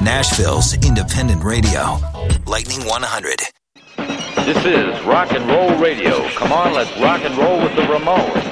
Nashville's independent radio. Lightning 100. This is rock and roll radio. Come on, let's rock and roll with the Ramones.